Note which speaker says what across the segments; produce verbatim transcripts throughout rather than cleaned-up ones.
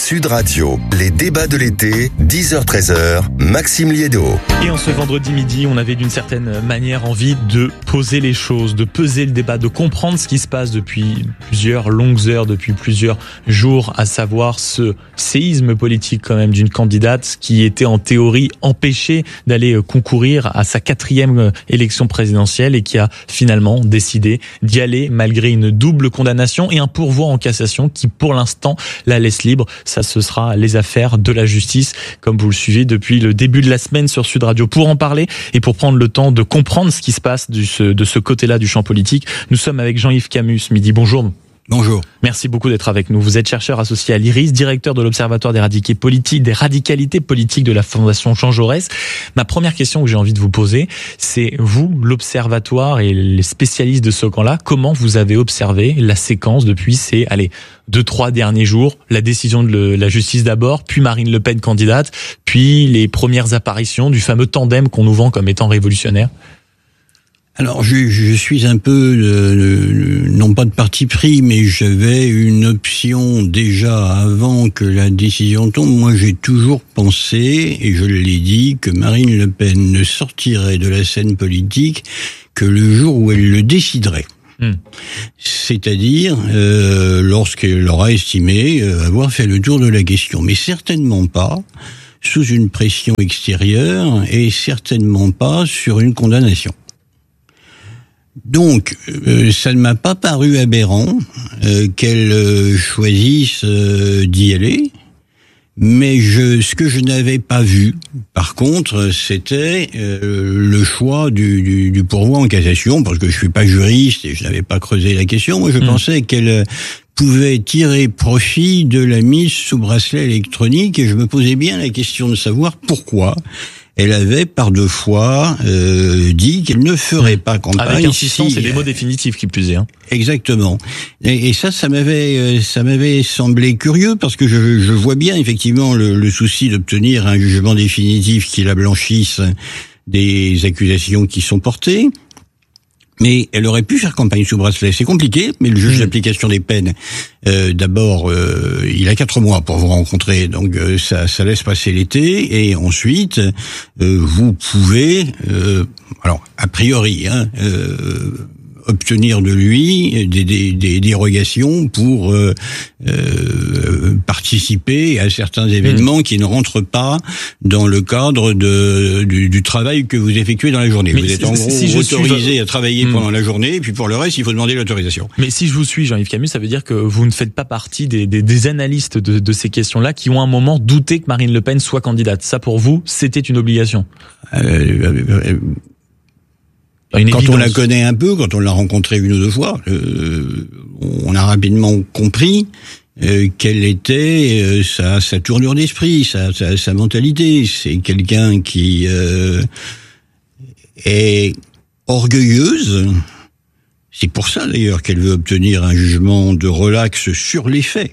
Speaker 1: Sud Radio, les débats de l'été, dix heures treize heures, Maxime Liédot.
Speaker 2: Et en ce vendredi midi, on avait d'une certaine manière envie de poser les choses, de peser le débat, de comprendre ce qui se passe depuis plusieurs longues heures, depuis plusieurs jours, à savoir ce séisme politique quand même d'une candidate qui était en théorie empêchée d'aller concourir à sa quatrième élection présidentielle et qui a finalement décidé d'y aller malgré une double condamnation et un pourvoi en cassation qui pour l'instant la laisse libre. Ça, ce sera les affaires de la justice, comme vous le suivez depuis le début de la semaine sur Sud Radio. Pour en parler et pour prendre le temps de comprendre ce qui se passe de ce, de ce côté-là du champ politique, nous sommes avec Jean-Yves Camus ce midi. Bonjour.
Speaker 3: Bonjour.
Speaker 2: Merci beaucoup d'être avec nous. Vous êtes chercheur associé à l'I R I S, directeur de l'Observatoire des radicalités politiques, des radicalités politiques de la Fondation Jean Jaurès. Ma première question que j'ai envie de vous poser, c'est vous, l'Observatoire et les spécialistes de ce camp-là, comment vous avez observé la séquence depuis ces, allez, deux, trois derniers jours, la décision de la justice d'abord, puis Marine Le Pen candidate, puis les premières apparitions du fameux tandem qu'on nous vend comme étant révolutionnaire?
Speaker 3: Alors, je, je suis un peu, euh, non pas de parti pris, mais j'avais une option déjà avant que la décision tombe. Moi, j'ai toujours pensé, et je l'ai dit, que Marine Le Pen ne sortirait de la scène politique que le jour où elle le déciderait. Mmh. C'est-à-dire euh, lorsqu'elle aura estimé euh, avoir fait le tour de la question. Mais certainement pas sous une pression extérieure et certainement pas sur une condamnation. Donc, euh, ça ne m'a pas paru aberrant euh, qu'elle euh, choisisse euh, d'y aller, mais je, ce que je n'avais pas vu, par contre, c'était euh, le choix du, du, du pourvoi en cassation, parce que je suis pas juriste et je n'avais pas creusé la question. Moi, je mmh. pensais qu'elle pouvait tirer profit de la mise sous bracelet électronique, et je me posais bien la question de savoir pourquoi elle avait par deux fois euh, dit qu'elle ne ferait pas campagne.
Speaker 2: Avec insistance, c'est des mots définitifs qui plus est. Hein.
Speaker 3: Exactement. Et, et ça, ça m'avait, ça m'avait semblé curieux parce que je, je vois bien effectivement le, le souci d'obtenir un jugement définitif qui la blanchisse des accusations qui sont portées. Mais elle aurait pu faire campagne sous bracelet. C'est compliqué, mais le juge mmh. d'application des peines, euh, d'abord, euh, il a quatre mois pour vous rencontrer, donc euh, ça, ça laisse passer l'été, et ensuite, euh, vous pouvez, euh, alors a priori, hein, euh, obtenir de lui des, des, des dérogations pour euh, euh, participer à certains événements mmh. qui ne rentrent pas dans le cadre de du, du travail que vous effectuez dans la journée. Mais vous êtes en gros si autorisé suis... à travailler mmh. pendant la journée, et puis pour le reste, il faut demander l'autorisation.
Speaker 2: Mais si je vous suis, Jean-Yves Camus, ça veut dire que vous ne faites pas partie des, des, des analystes de, de ces questions-là qui ont un moment douté que Marine Le Pen soit candidate. Ça, pour vous, c'était une obligation. Euh, euh, euh,
Speaker 3: Une quand évidence. On la connaît un peu, quand on l'a rencontrée une ou deux fois, euh, on a rapidement compris euh, quelle était euh, sa, sa tournure d'esprit, sa, sa, sa mentalité. C'est quelqu'un qui euh, est orgueilleuse. C'est pour ça d'ailleurs qu'elle veut obtenir un jugement de relax sur les faits.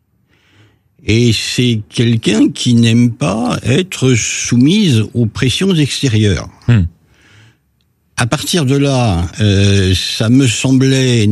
Speaker 3: Et c'est quelqu'un qui n'aime pas être soumise aux pressions extérieures. Hum. À partir de là, euh, ça me semblait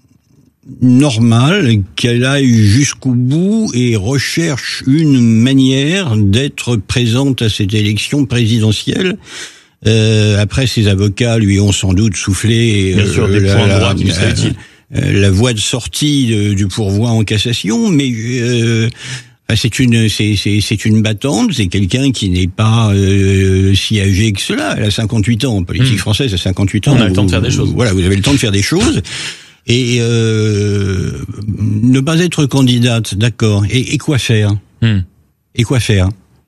Speaker 3: normal qu'elle aille jusqu'au bout et recherche une manière d'être présente à cette élection présidentielle. Euh, après, ses avocats lui ont sans doute soufflé
Speaker 2: Bien euh, sûr, des
Speaker 3: la,
Speaker 2: points
Speaker 3: la,
Speaker 2: droits qui seraient utiles.
Speaker 3: La, la voie de sortie de, du pourvoi en cassation, mais euh, C'est une, c'est, c'est, c'est une battante, c'est quelqu'un qui n'est pas euh, si âgé que cela. Elle a cinquante-huit ans. En politique mmh. française, à cinquante-huit ans,
Speaker 2: on a le
Speaker 3: vous,
Speaker 2: temps de faire des choses.
Speaker 3: Voilà, vous avez le temps de faire des choses. Et euh, ne pas être candidate, d'accord. Et, et quoi faire mmh. Et quoi faire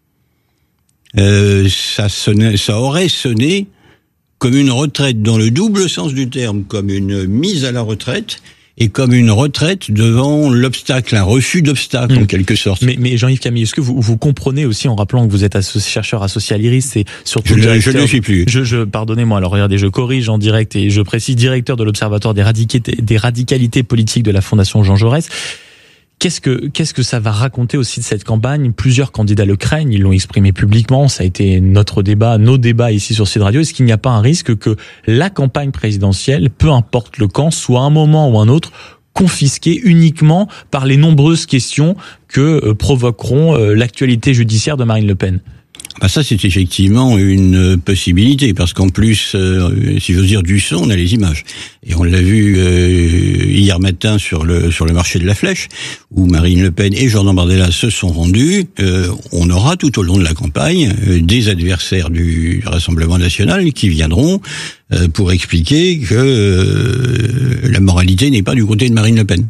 Speaker 3: euh, ça, sonnait, ça aurait sonné comme une retraite dans le double sens du terme, comme une mise à la retraite. Et comme une retraite devant l'obstacle, un refus d'obstacle mmh. en quelque sorte.
Speaker 2: Mais, mais Jean-Yves Camille, est-ce que vous, vous comprenez aussi, en rappelant que vous êtes associ- chercheur associé à l'I R I S, c'est surtout
Speaker 3: je, je ne le suis plus.
Speaker 2: Je, je, pardonnez-moi. Alors regardez, je corrige en direct et je précise, directeur de l'Observatoire des radicalités, des radicalités politiques de la Fondation Jean Jaurès. Qu'est-ce que, qu'est-ce que ça va raconter aussi de cette campagne? Plusieurs candidats le craignent, ils l'ont exprimé publiquement, ça a été notre débat, nos débats ici sur Sud Radio. Est-ce qu'il n'y a pas un risque que la campagne présidentielle, peu importe le camp, soit à un moment ou un autre, confisqué uniquement par les nombreuses questions que euh, provoqueront euh, l'actualité judiciaire de Marine Le Pen?
Speaker 3: Bah ça, c'est effectivement une possibilité, parce qu'en plus, euh, si j'ose dire, du son, on a les images. Et on l'a vu euh, hier matin sur le sur le marché de la Flèche, où Marine Le Pen et Jordan Bardella se sont rendus. Euh, on aura tout au long de la campagne euh, des adversaires du Rassemblement national qui viendront euh, pour expliquer que euh, la moralité n'est pas du côté de Marine Le Pen.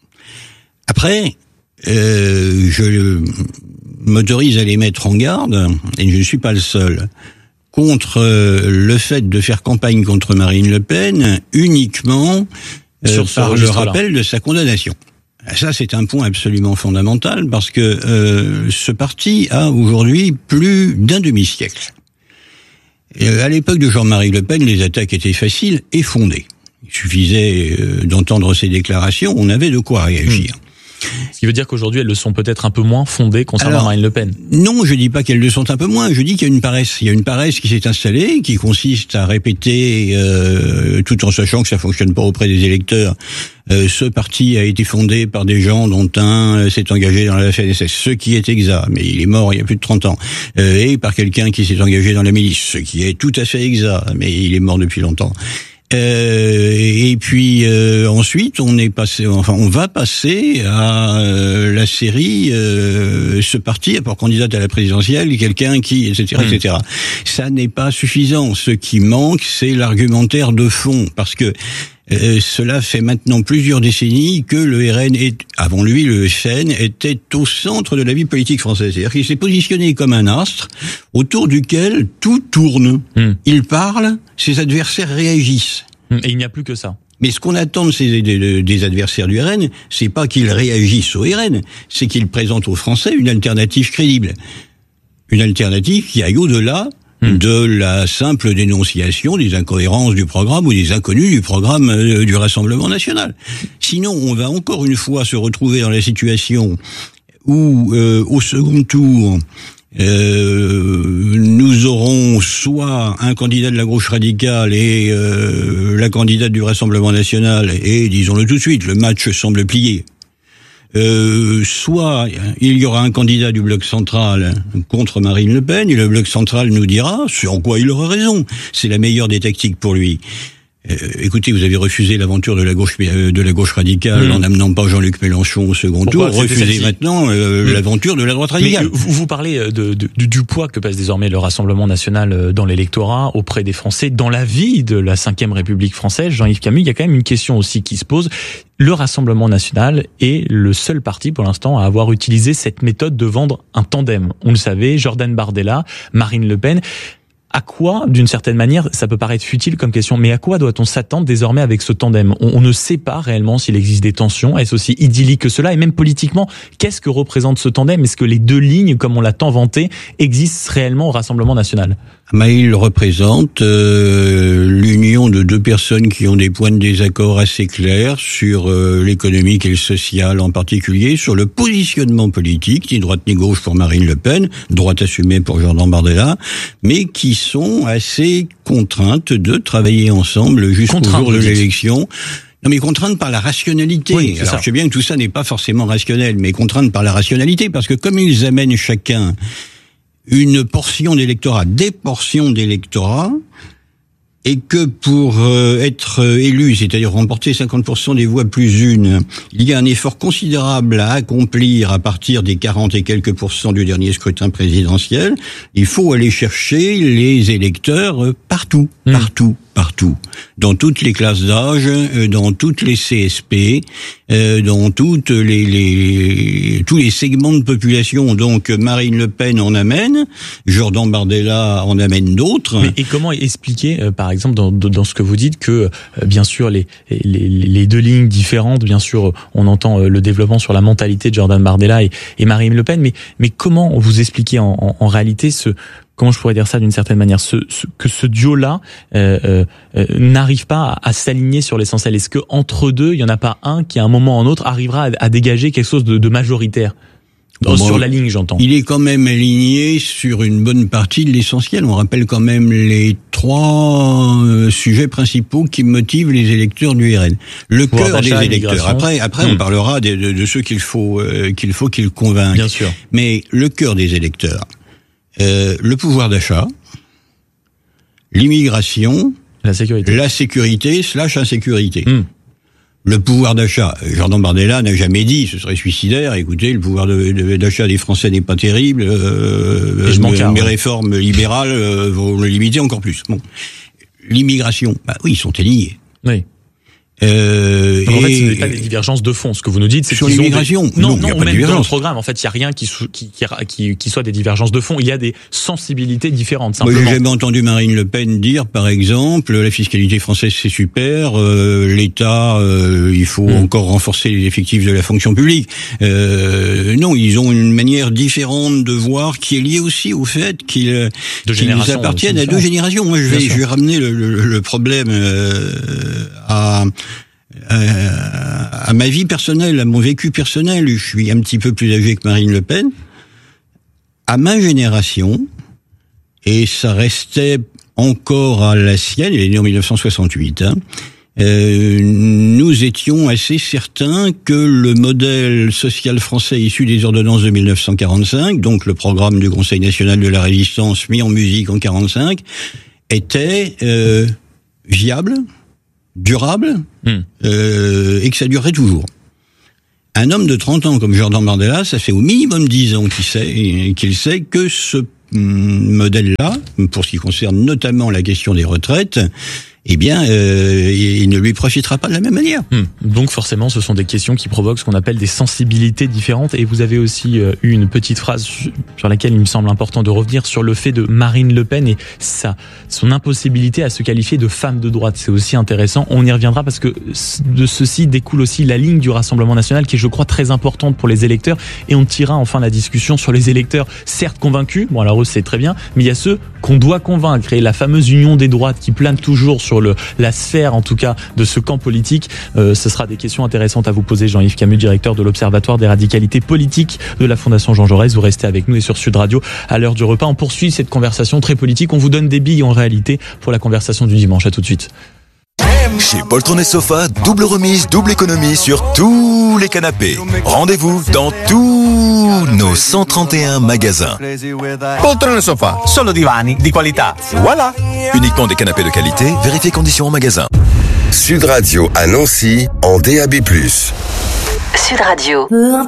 Speaker 3: Après, euh, je m'autorise à les mettre en garde, et je ne suis pas le seul, contre le fait de faire campagne contre Marine Le Pen uniquement euh, par le rappel de sa condamnation. Ça, c'est un point absolument fondamental, parce que euh, ce parti a aujourd'hui plus d'un demi-siècle. Et à l'époque de Jean-Marie Le Pen, les attaques étaient faciles et fondées. Il suffisait euh, d'entendre ses déclarations, on avait de quoi réagir. Mmh.
Speaker 2: Ce qui veut dire qu'aujourd'hui, elles le sont peut-être un peu moins fondées concernant Alors, Marine Le Pen.
Speaker 3: Non, je dis pas qu'elles le sont un peu moins. Je dis qu'il y a une paresse. Il y a une paresse qui s'est installée, qui consiste à répéter, euh, tout en sachant que ça fonctionne pas auprès des électeurs. Euh, ce parti a été fondé par des gens dont un euh, s'est engagé dans la F N S S, ce qui est exact, mais il est mort il y a plus de trente ans. Euh, et par quelqu'un qui s'est engagé dans la milice, ce qui est tout à fait exact, mais il est mort depuis longtemps. Euh, et puis euh, ensuite on est passé, enfin on va passer à euh, la série. Euh, ce parti a pour candidate à la présidentielle quelqu'un qui, et cetera, mmh. et cetera. Ça n'est pas suffisant. Ce qui manque, c'est l'argumentaire de fond, parce que euh, cela fait maintenant plusieurs décennies que le R N est, avant lui, le F N était au centre de la vie politique française. C'est-à-dire qu'il s'est positionné comme un astre autour duquel tout tourne. Mmh. Il parle, ses adversaires réagissent.
Speaker 2: Et il n'y a plus que ça.
Speaker 3: Mais ce qu'on attend de ces, des, des adversaires du R N, c'est pas qu'ils réagissent au R N, c'est qu'ils présentent aux Français une alternative crédible. Une alternative qui aille au-delà mmh. de la simple dénonciation des incohérences du programme ou des inconnus du programme euh, du Rassemblement national. Sinon, on va encore une fois se retrouver dans la situation où, euh, au second tour, Euh, nous aurons soit un candidat de la gauche radicale et euh, la candidate du Rassemblement national, et disons-le tout de suite, le match semble plié. Euh, soit il y aura un candidat du bloc central contre Marine Le Pen, et le bloc central nous dira ce en quoi il aura raison. C'est la meilleure des tactiques pour lui. Euh, écoutez, vous avez refusé l'aventure de la gauche euh, de la gauche radicale mmh. en n'amenant pas Jean-Luc Mélenchon au second Pourquoi tour. Refusez maintenant euh, mmh. l'aventure de la droite radicale.
Speaker 2: Mais vous, vous parlez de, de, du, du poids que pèse désormais le Rassemblement national dans l'électorat, auprès des Français, dans la vie de la cinquième République française. Jean-Yves Camus, il y a quand même une question aussi qui se pose. Le Rassemblement national est le seul parti pour l'instant à avoir utilisé cette méthode de vendre un tandem. On le savait, Jordan Bardella, Marine Le Pen. À quoi, d'une certaine manière, ça peut paraître futile comme question, mais à quoi doit-on s'attendre désormais avec ce tandem ? on, on ne sait pas réellement s'il existe des tensions. Est-ce aussi idyllique que cela ? Et même politiquement, qu'est-ce que représente ce tandem ? Est-ce que les deux lignes, comme on l'a tant vanté, existent réellement au Rassemblement national ?
Speaker 3: Mais il représente euh, l'union de deux personnes qui ont des points de désaccord assez clairs sur euh, l'économique et le social en particulier, sur le positionnement politique, ni droite ni gauche pour Marine Le Pen, droite assumée pour Jordan Bardella, mais qui sont assez contraintes de travailler ensemble jusqu'au jour de l'élection. Non, mais contraintes par la rationalité. Oui, Alors, je sais bien que tout ça n'est pas forcément rationnel, mais contraintes par la rationalité, parce que comme ils amènent chacun une portion d'électorat, des portions d'électorat, et que pour euh, être élu, c'est-à-dire remporter cinquante pour cent des voix plus une, il y a un effort considérable à accomplir à partir des quarante et quelques pourcents du dernier scrutin présidentiel. Il faut aller chercher les électeurs partout, mmh. partout, partout, dans toutes les classes d'âge, dans toutes les C S P, euh, dans toutes les, les tous les segments de population. Donc Marine Le Pen en amène, Jordan Bardella en amène d'autres.
Speaker 2: Mais et comment expliquer, euh, par exemple, dans, dans ce que vous dites, que euh, bien sûr les, les les deux lignes différentes, bien sûr, on entend euh, le développement sur la mentalité de Jordan Bardella et, et Marine Le Pen, mais mais comment vous expliquez en, en, en réalité ce Comment je pourrais dire ça d'une certaine manière, ce, ce, que ce duo-là euh, euh, n'arrive pas à, à s'aligner sur l'essentiel. Est-ce que entre deux, il y en a pas un qui, à un moment ou un autre, arrivera à, à dégager quelque chose de, de majoritaire ? Oh, sur la ligne, j'entends.
Speaker 3: Il est quand même aligné sur une bonne partie de l'essentiel. On rappelle quand même les trois euh, sujets principaux qui motivent les électeurs du R N. Le cœur des électeurs. Après, après, mmh. on parlera de, de, de ceux qu'il faut euh, qu'il faut qu'ils convainquent.
Speaker 2: Bien sûr.
Speaker 3: Mais le cœur des électeurs, euh, le pouvoir d'achat, l'immigration,
Speaker 2: la sécurité,
Speaker 3: la sécurité slash insécurité.
Speaker 2: Mmh.
Speaker 3: Le pouvoir d'achat, Jordan Bardella n'a jamais dit, ce serait suicidaire, écoutez, le pouvoir de, de, d'achat des Français n'est pas terrible, euh,
Speaker 2: Et je m'en
Speaker 3: mes,
Speaker 2: carre,
Speaker 3: mes
Speaker 2: ouais.
Speaker 3: réformes libérales euh, vont le limiter encore plus. Bon. L'immigration, bah oui, ils sont alignés.
Speaker 2: Oui.
Speaker 3: Euh,
Speaker 2: Donc en
Speaker 3: et,
Speaker 2: fait, ce n'est pas des divergences de fond. Ce que vous nous dites, c'est
Speaker 3: sur
Speaker 2: qu'ils
Speaker 3: l'immigration,
Speaker 2: ont des... non,
Speaker 3: non,
Speaker 2: non,
Speaker 3: non
Speaker 2: même dans le programme, en fait, il y a rien qui, qui, qui, qui soit des divergences de fond. Il y a des sensibilités différentes. Simplement.
Speaker 3: Moi, j'ai jamais entendu Marine Le Pen dire, par exemple, la fiscalité française c'est super, euh, l'État, euh, il faut mmh. encore renforcer les effectifs de la fonction publique. Euh, non, ils ont une manière différente de voir qui est liée aussi au fait qu'ils, qu'ils appartiennent à deux générations. Moi, je vais, je vais ramener le, le, le problème euh, à Euh, à ma vie personnelle, à mon vécu personnel. Je suis un petit peu plus âgé que Marine Le Pen. À ma génération, et ça restait encore à la sienne, elle est née en dix-neuf cent soixante-huit, hein, euh, nous étions assez certains que le modèle social français issu des ordonnances de dix-neuf cent quarante-cinq, donc le programme du Conseil national de la résistance mis en musique en quarante-cinq, était euh, viable, durable, mmh. euh, et que ça durerait toujours. Un homme de trente ans comme Jordan Bardella, ça fait au minimum dix ans qu'il sait, qu'il sait que ce modèle-là, pour ce qui concerne notamment la question des retraites, eh bien, euh, il ne lui profitera pas de la même manière.
Speaker 2: Hum. Donc forcément, ce sont des questions qui provoquent ce qu'on appelle des sensibilités différentes. Et vous avez aussi euh, eu une petite phrase sur laquelle il me semble important de revenir, sur le fait de Marine Le Pen et sa, son impossibilité à se qualifier de femme de droite. C'est aussi intéressant. On y reviendra parce que de ceci découle aussi la ligne du Rassemblement national qui est, je crois, très importante pour les électeurs. Et on tirera enfin la discussion sur les électeurs, certes convaincus. Bon, alors eux, c'est très bien. Mais il y a ceux qu'on doit convaincre. Et la fameuse union des droites qui plane toujours sur le, la sphère, en tout cas, de ce camp politique. Euh, ce sera des questions intéressantes à vous poser, Jean-Yves Camus, directeur de l'Observatoire des radicalités politiques de la Fondation Jean Jaurès. Vous restez avec nous et sur Sud Radio à l'heure du repas. On poursuit cette conversation très politique. On vous donne des billes en réalité pour la conversation du dimanche. À tout de suite.
Speaker 4: Chez Poltron et Sofa, double remise, double économie sur tous les canapés. Rendez-vous dans tous nos cent trente et un magasins.
Speaker 5: Poltron et Sofa, solo divani di qualità. Voilà.
Speaker 4: Uniquement des canapés de qualité, vérifiez conditions en magasin.
Speaker 1: Sud Radio à Nancy en D A B plus.
Speaker 6: Sud Radio.